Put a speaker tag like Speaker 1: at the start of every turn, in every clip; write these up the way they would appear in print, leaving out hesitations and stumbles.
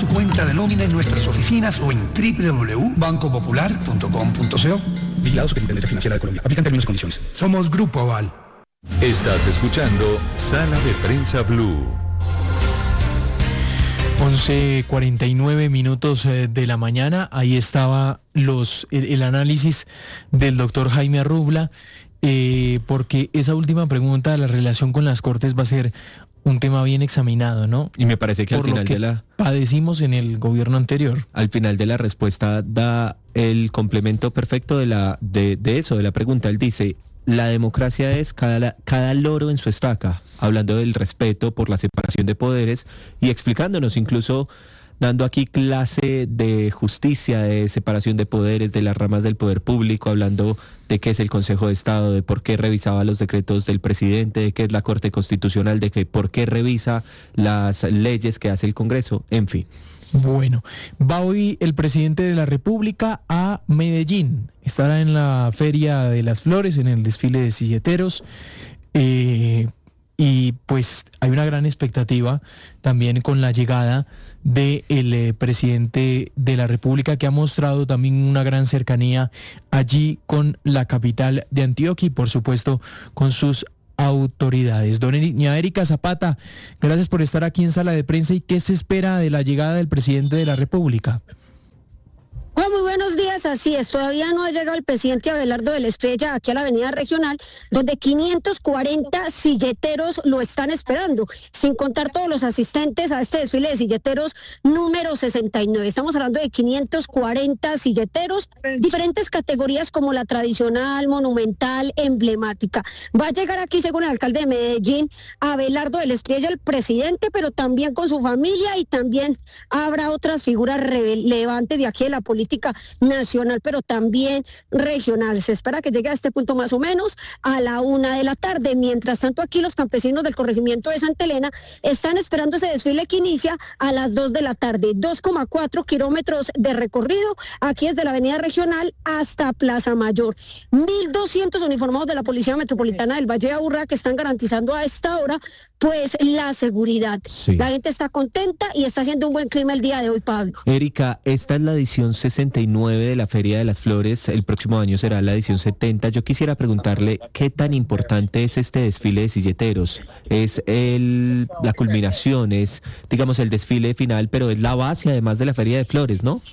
Speaker 1: tu cuenta de nómina en nuestras oficinas o en www.bancopopular.com.co. Vigilado Superintendencia Financiera de Colombia. Aplican términos y condiciones. Somos Grupo Aval.
Speaker 2: Estás escuchando Sala de Prensa Blue.
Speaker 3: 11:49 minutos de la mañana. Ahí estaba el análisis del doctor Jaime Arrubla, porque esa última pregunta de la relación con las Cortes va a ser un tema bien examinado, ¿no?
Speaker 4: Y me parece que
Speaker 3: por
Speaker 4: al final
Speaker 3: padecimos en el gobierno anterior.
Speaker 4: Al final de la respuesta da el complemento perfecto de la pregunta. Él dice: la democracia es cada loro en su estaca, hablando del respeto por la separación de poderes y explicándonos, incluso dando aquí clase de justicia, de separación de poderes, de las ramas del poder público, hablando de qué es el Consejo de Estado, de por qué revisaba los decretos del presidente, de qué es la Corte Constitucional, de que por qué revisa las leyes que hace el Congreso, en fin.
Speaker 3: Bueno, va hoy el presidente de la República a Medellín. Estará en la Feria de las Flores, en el desfile de silleteros. Y pues hay una gran expectativa también con la llegada del presidente de la República, que ha mostrado también una gran cercanía allí con la capital de Antioquia y por supuesto con sus autoridades. Doña Erika Zapata, gracias por estar aquí en Sala de Prensa. ¿Y qué se espera de la llegada del presidente de la República?
Speaker 5: Bueno, muy buenos días, así es, todavía no ha llegado el presidente Abelardo de la Espriella aquí a la avenida regional, donde 540 silleteros lo están esperando, sin contar todos los asistentes a este desfile de silleteros número 69. Estamos hablando de 540 silleteros, diferentes categorías como la tradicional, monumental, emblemática. Va a llegar aquí, según el alcalde de Medellín, Abelardo de la Espriella, el presidente, pero también con su familia, y también habrá otras figuras relevantes de aquí de la política nacional, pero también regional. Se espera que llegue a este punto más o menos a la 1:00 p.m. Mientras tanto, aquí los campesinos del corregimiento de Santa Elena están esperando ese desfile que inicia a las 2:00 p.m. 2,4 kilómetros de recorrido, aquí desde la avenida regional hasta Plaza Mayor. 1.200 uniformados de la Policía Metropolitana del Valle de Aburrá que están garantizando a esta hora pues la seguridad. Sí. La gente está contenta y está haciendo un buen clima el día de hoy, Pablo.
Speaker 4: Erika, esta es la edición 69 de la Feria de las Flores, el próximo año será la edición 70. Yo quisiera preguntarle qué tan importante es este desfile de silleteros. Es la culminación, es, digamos, el desfile final, pero es la base además de la Feria de Flores, ¿no?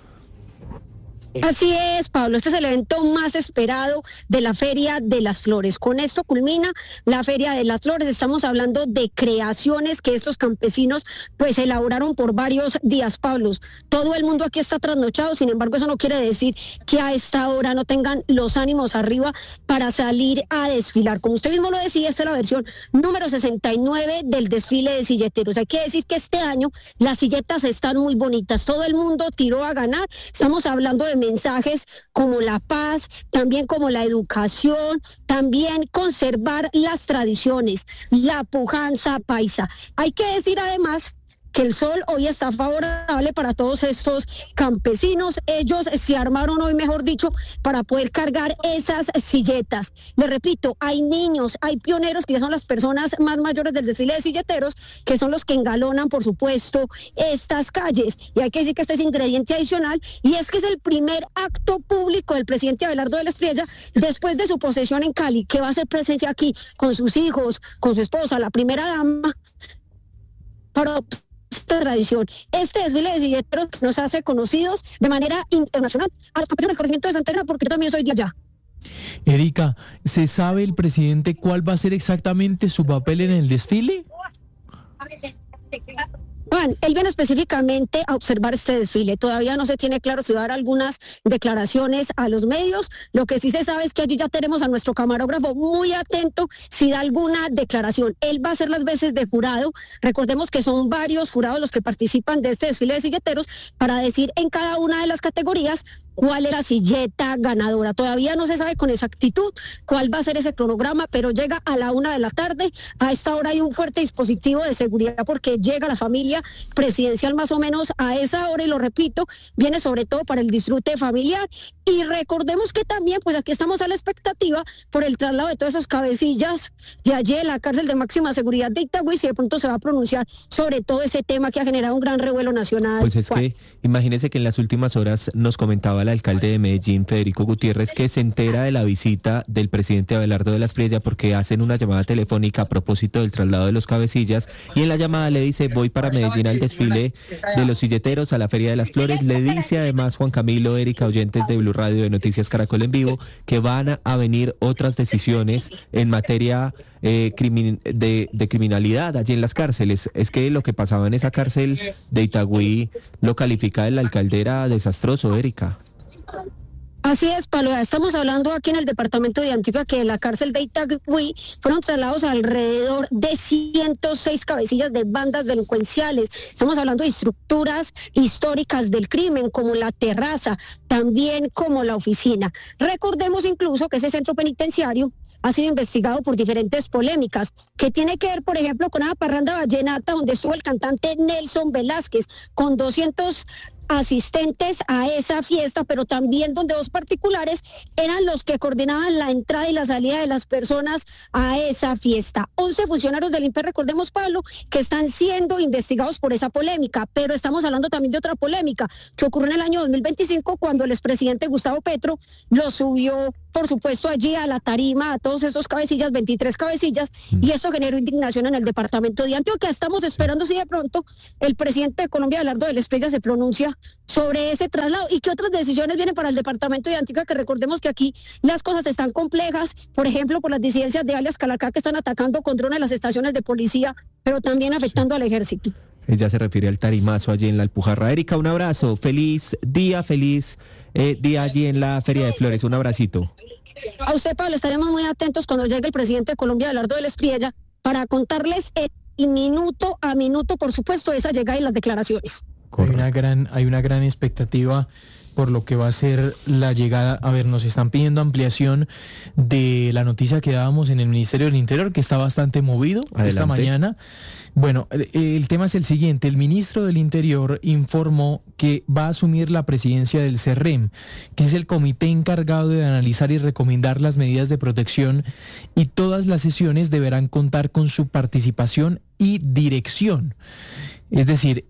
Speaker 5: Así es, Pablo, este es el evento más esperado de la Feria de las Flores. Con esto culmina la Feria de las Flores. Estamos hablando de creaciones que estos campesinos pues elaboraron por varios días, Pablo. Todo el mundo aquí está trasnochado, sin embargo eso no quiere decir que a esta hora no tengan los ánimos arriba para salir a desfilar. Como usted mismo lo decía, esta es la versión número 69 del desfile de silleteros. Hay que decir que este año las silletas están muy bonitas, todo el mundo tiró a ganar. Estamos hablando de mensajes como la paz, también como la educación, también conservar las tradiciones, la pujanza paisa. Hay que decir además que el sol hoy está favorable para todos estos campesinos. Ellos se armaron hoy, mejor dicho, para poder cargar esas silletas. Les repito, hay niños, hay pioneros, que ya son las personas más mayores del desfile de silleteros, que son los que engalonan, por supuesto, estas calles. Y hay que decir que este es ingrediente adicional, y es que es el primer acto público del presidente Abelardo de la Espriella después de su posesión en Cali, que va a hacer presencia aquí con sus hijos, con su esposa, la primera dama, para esta tradición. Este desfile de silleteros nos hace conocidos de manera internacional a los campesinos del corregimiento de Santa Elena, porque yo también soy de allá.
Speaker 3: Erika, ¿se sabe el presidente cuál va a ser exactamente su papel en el desfile?
Speaker 5: Juan, él viene específicamente a observar este desfile. Todavía no se tiene claro si va a dar algunas declaraciones a los medios. Lo que sí se sabe es que allí ya tenemos a nuestro camarógrafo muy atento si da alguna declaración. Él va a hacer las veces de jurado. Recordemos que son varios jurados los que participan de este desfile de silleteros para decir en cada una de las categorías cuál es la silleta ganadora. Todavía no se sabe con exactitud cuál va a ser ese cronograma, pero llega a la 1 de la tarde. A esta hora hay un fuerte dispositivo de seguridad porque llega la familia presidencial más o menos a esa hora, y lo repito, viene sobre todo para el disfrute familiar. Y recordemos que también, pues aquí estamos a la expectativa por el traslado de todos esos cabecillas de allí de la cárcel de máxima seguridad de Itagüí, si de pronto se va a pronunciar sobre todo ese tema que ha generado un gran revuelo nacional.
Speaker 4: Pues es que imagínese que en las últimas horas nos comentaba el alcalde de Medellín, Federico Gutiérrez, que se entera de la visita del presidente Abelardo de la Espriella porque hacen una llamada telefónica a propósito del traslado de los cabecillas, y en la llamada le dice: voy para Medellín al desfile de los silleteros, a la Feria de las Flores. Le dice además Juan Camilo, Erika, oyentes de Blue Radio, de Noticias Caracol en Vivo, que van a venir otras decisiones en materia de criminalidad allí en las cárceles. Es que lo que pasaba en esa cárcel de Itagüí lo califica el alcalde era desastroso, Erika.
Speaker 5: Así es, Pablo. Estamos hablando aquí en el departamento de Antioquia que de la cárcel de Itagüí fueron trasladados alrededor de 106 cabecillas de bandas delincuenciales. Estamos hablando de estructuras históricas del crimen, como la terraza, también como la oficina. Recordemos incluso que ese centro penitenciario ha sido investigado por diferentes polémicas, que tiene que ver, por ejemplo, con una parranda vallenata donde estuvo el cantante Nelson Velázquez, con 200 asistentes a esa fiesta, pero también donde 2 particulares eran los que coordinaban la entrada y la salida de las personas a esa fiesta. 11 funcionarios del INPE, recordemos, Pablo, que están siendo investigados por esa polémica, pero estamos hablando también de otra polémica que ocurrió en el año 2025 cuando el expresidente Gustavo Petro lo subió, por supuesto, allí a la tarima a todos esos cabecillas, 23 cabecillas, y esto generó indignación en el departamento de Antioquia. Estamos esperando si de pronto el presidente de Colombia, Abelardo de la Espriella, se pronuncia sobre ese traslado y qué otras decisiones vienen para el departamento de Antioquia, que recordemos que aquí las cosas están complejas, por ejemplo, por las disidencias de alias Calarcá que están atacando con drones las estaciones de policía, pero también afectando al ejército.
Speaker 4: Ella se refiere al tarimazo allí en la Alpujarra. Erika, un abrazo, feliz día allí en la Feria de Flores, un abracito.
Speaker 5: A usted, Pablo, estaremos muy atentos cuando llegue el presidente de Colombia, Abelardo de la Espriella, para contarles minuto a minuto, por supuesto, esa llegada y las declaraciones.
Speaker 3: Hay una gran expectativa por lo que va a ser la llegada. A ver, nos están pidiendo ampliación de la noticia que dábamos en el Ministerio del Interior, que está bastante movido. Adelante. Esta mañana. Bueno, el tema es el siguiente. El ministro del Interior informó que va a asumir la presidencia del CERREM, que es el comité encargado de analizar y recomendar las medidas de protección, y todas las sesiones deberán contar con su participación y dirección. Es decir,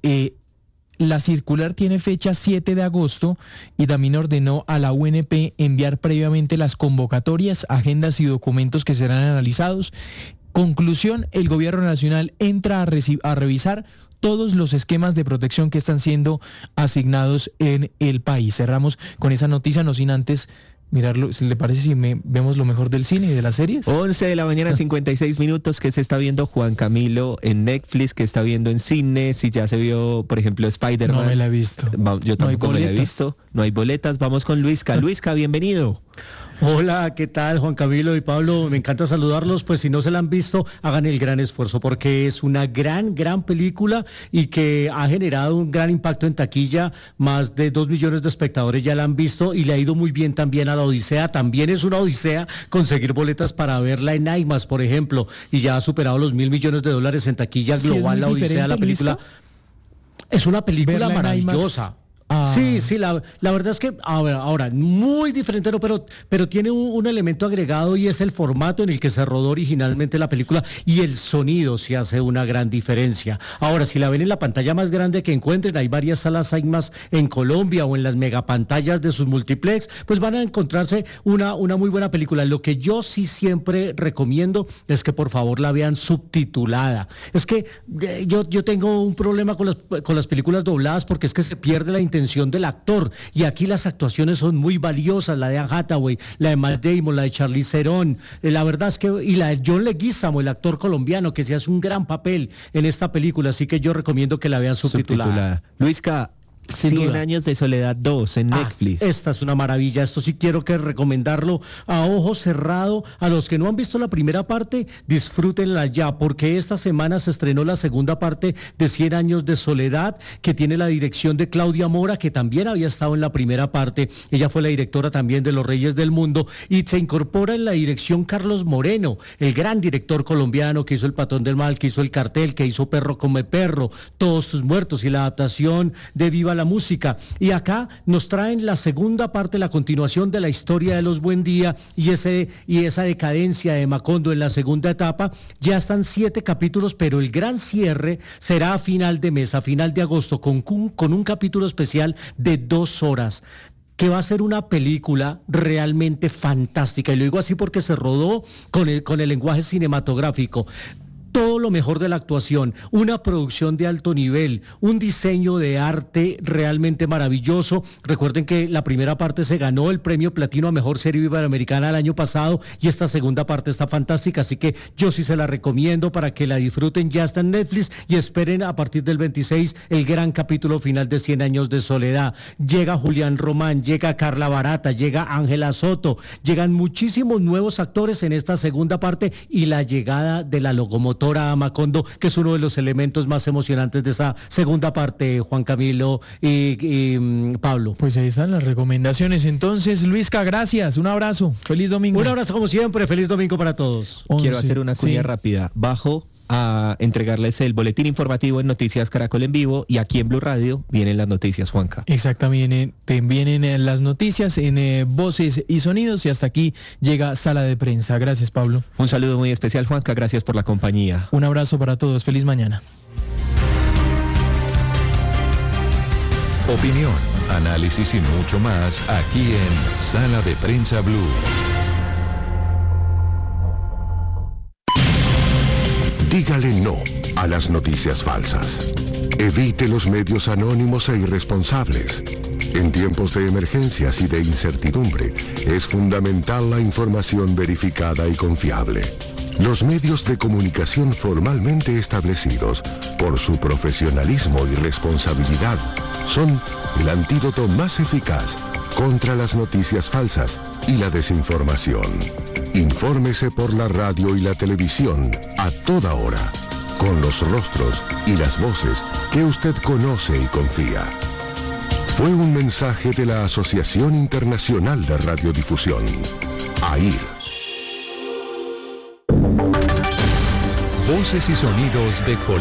Speaker 3: la circular tiene fecha 7 de agosto y también ordenó a la UNP enviar previamente las convocatorias, agendas y documentos que serán analizados. Conclusión: el gobierno nacional entra a revisar todos los esquemas de protección que están siendo asignados en el país. Cerramos con esa noticia, no sin antes mirarlo. ¿Le parece si vemos lo mejor del cine y de las series?
Speaker 4: 11 de la mañana, 56 minutos, que se está viendo Juan Camilo en Netflix, que está viendo en cine, si ya se vio, por ejemplo, Spider-Man.
Speaker 3: No me la he visto.
Speaker 4: Yo tampoco me la he visto. No hay boletas. Vamos con Luisca. Luisca, bienvenido.
Speaker 6: Hola, ¿qué tal, Juan Camilo y Pablo? Me encanta saludarlos. Pues si no se la han visto, hagan el gran esfuerzo porque es una gran película y que ha generado un gran impacto en taquilla. Más de 2 millones de espectadores ya la han visto y le ha ido muy bien también a La Odisea. También es una odisea conseguir boletas para verla en IMAX, por ejemplo, y ya ha superado los $1.000 millones en taquilla global. La Odisea, la película. Es una película maravillosa. Sí, la verdad es que ahora muy diferente, pero tiene un elemento agregado, y es el formato en el que se rodó originalmente la película, y el sonido sí hace una gran diferencia. Ahora, si la ven en la pantalla más grande que encuentren, hay varias salas IMAX en Colombia, o en las megapantallas de sus multiplex, pues van a encontrarse una muy buena película. Lo que yo sí siempre recomiendo es que por favor la vean subtitulada. Es que yo tengo un problema con las películas dobladas, porque es que se pierde la intención del actor, y aquí las actuaciones son muy valiosas, la de Anne Hathaway, la de Matt Damon, la de Charlize Theron, la verdad es que, y la de John Leguizamo, el actor colombiano, que se hace un gran papel en esta película, así que yo recomiendo que la vean subtitulada.
Speaker 4: Luisca,
Speaker 3: sin
Speaker 4: 100
Speaker 3: duda.
Speaker 4: años de soledad 2 en Netflix.
Speaker 6: Esta es una maravilla, esto sí quiero que recomendarlo a ojo cerrado. A los que no han visto la primera parte, disfrútenla ya, porque esta semana se estrenó la segunda parte de 100 años de soledad, que tiene la dirección de Claudia Mora, que también había estado en la primera parte. Ella fue la directora también de Los Reyes del Mundo, y se incorpora en la dirección Carlos Moreno, el gran director colombiano que hizo El Patrón del Mal, que hizo El Cartel, que hizo Perro come perro, Todos tus muertos y la adaptación de Viva la Música. Y acá nos traen la segunda parte, la continuación de la historia de los Buendía y esa decadencia de Macondo en la segunda etapa. Ya están 7 capítulos, pero el gran cierre será a final de mes, a final de agosto, con un capítulo especial de 2 horas, que va a ser una película realmente fantástica. Y lo digo así porque se rodó con el lenguaje cinematográfico. Todo lo mejor de la actuación, una producción de alto nivel, un diseño de arte realmente maravilloso. Recuerden que la primera parte se ganó el premio platino a mejor serie iberoamericana el año pasado, y esta segunda parte está fantástica, así que yo sí se la recomiendo para que la disfruten. Ya está en Netflix y esperen a partir del 26 el gran capítulo final de 100 años de soledad. Llega Julián Román, llega Carla Barata, llega Ángela Soto, llegan muchísimos nuevos actores en esta segunda parte, y la llegada de la locomotora a Macondo, que es uno de los elementos más emocionantes de esa segunda parte, Juan Camilo y Pablo.
Speaker 3: Pues ahí están las recomendaciones. Entonces, Luisca, gracias. Un abrazo. Feliz domingo.
Speaker 6: Un abrazo como siempre. Feliz domingo para todos.
Speaker 4: Quiero hacer una cuña rápida. Bajo a entregarles el boletín informativo en Noticias Caracol en vivo, y aquí en Blue Radio vienen las noticias, Juanca.
Speaker 3: Exactamente, vienen las noticias en Voces y Sonidos, y hasta aquí llega Sala de Prensa. Gracias, Pablo.
Speaker 4: Un saludo muy especial, Juanca, gracias por la compañía.
Speaker 3: Un abrazo para todos, feliz mañana.
Speaker 2: Opinión, análisis y mucho más aquí en Sala de Prensa Blue.
Speaker 7: Dígale no a las noticias falsas. Evite los medios anónimos e irresponsables. En tiempos de emergencias y de incertidumbre, es fundamental la información verificada y confiable. Los medios de comunicación formalmente establecidos, por su profesionalismo y responsabilidad, son el antídoto más eficaz contra las noticias falsas y la desinformación. Infórmese por la radio y la televisión a toda hora, con los rostros y las voces que usted conoce y confía. Fue un mensaje de la Asociación Internacional de Radiodifusión, AIR.
Speaker 2: Voces y sonidos de Colombia.